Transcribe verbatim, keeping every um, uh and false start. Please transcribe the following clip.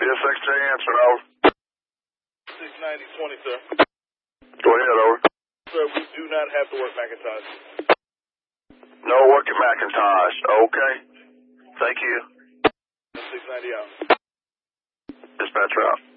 Yes, Secretary answer, over. six ninety twenty, sir. Go ahead, over. Sir, we do not have to work Macintosh. No work at Macintosh. Okay. Thank you. six ninety out. Dispatcher out.